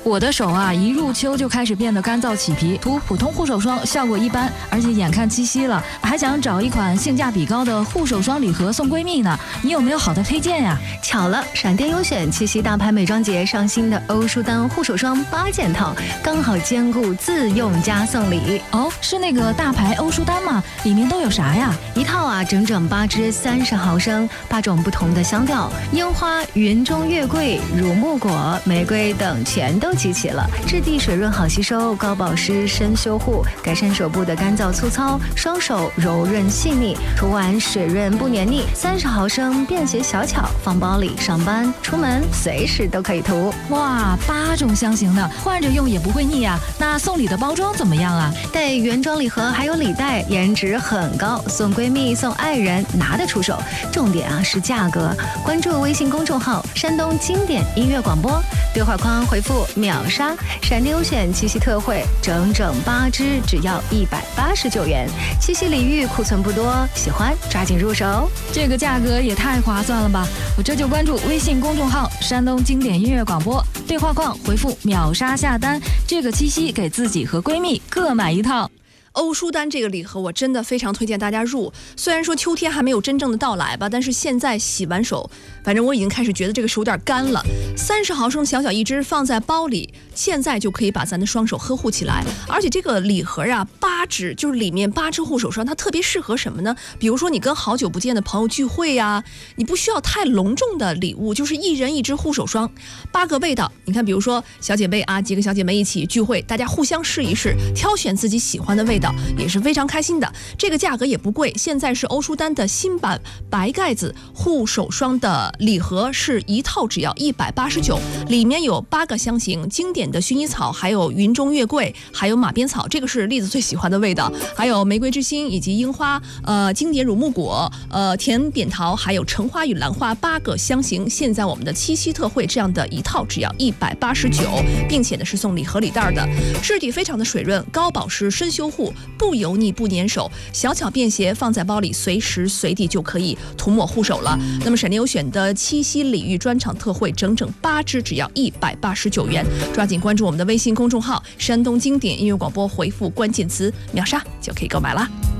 我的手啊，一入秋就开始变得干燥起皮，涂普通护手霜效果一般，而且眼看七夕了，还想找一款性价比高的护手霜礼盒送闺蜜呢。你有没有好的推荐呀？ 巧了，闪电优选七夕大牌美妆节上新的欧舒丹护手霜8件套，刚好兼顾自用加送礼。 哦，是那个大牌欧舒丹吗？里面都有啥呀？ 一套啊，整整8支30毫升，8种不同的香调，樱花、云中月桂、乳木果、玫瑰等全都集齐了。质地水润好吸收，高保湿深修护，改善手部的干燥粗糙，双手柔润细腻，涂完水润不黏腻。30毫升便携小巧，放包里，上班出门随时都可以涂。 哇，8种香型的，换着用也不会腻啊。那送礼的包装怎么样啊？ 带原装礼盒还有礼袋，颜值很高，送闺蜜送爱人拿得出手。重点啊是价格，关注微信公众号山东经典音乐广播，对话框回复秒杀，闪电优选七夕特惠，整整8支只要189元。七夕礼遇库存不多，喜欢抓紧入手。 这个价格也太划算了吧！我这就关注微信公众号山东经典音乐广播，对话框回复秒杀下单，这个七夕给自己和闺蜜各买一套。 欧舒丹这个礼盒我真的非常推荐大家入，虽然说秋天还没有真正的到来吧，但是现在洗完手，反正我已经开始觉得这个手有点干了。30毫升小小一支放在包里，现在就可以把咱的双手呵护起来。而且这个礼盒啊，8支就是里面8支护手霜，它特别适合什么呢？比如说你跟好久不见的朋友聚会呀，你不需要太隆重的礼物，就是一人1支护手霜，8个味道。你看，比如说小姐妹啊，几个小姐妹一起聚会，大家互相试一试，挑选自己喜欢的味道。也是非常开心的，这个价格也不贵。现在是欧舒丹的新版白盖子护手霜的礼盒，是一套只要189，里面有8个香型，经典的薰衣草，还有云中月桂，还有马鞭草，这个是栗子最喜欢的味道，还有玫瑰之心以及樱花，经典乳木果，甜扁桃，还有橙花与兰花，8个香型。现在我们的七夕特惠，这样的一套只要189，并且呢是送礼盒礼袋的，质地非常的水润，高保湿深修护，不油腻不粘手，小巧便携，放在包里随时随地就可以涂抹护手了。那么闪电优选的七夕礼遇专场特惠，整整8支只要189元，抓紧关注我们的微信公众号山东经典音乐广播，回复关键词秒杀就可以购买了。